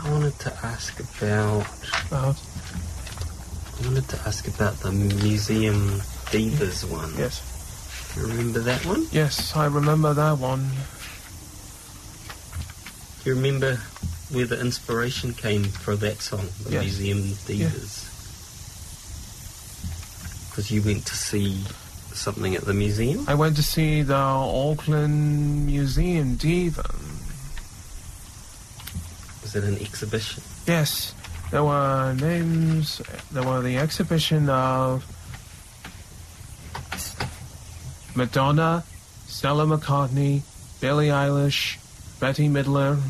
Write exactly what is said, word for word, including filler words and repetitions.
I wanted to ask about... About? I wanted to ask about the Museum Divas one. Yes. Do you remember that one? Yes, I remember that one. Do you remember where the inspiration came for that song, the Yes. Museum Divas? Because you went to see something at the museum? I went to see the Auckland Museum Diva. Was it an exhibition? Yes, there were names, there were the exhibition of Madonna, Stella McCartney, Billie Eilish, Bette Midler,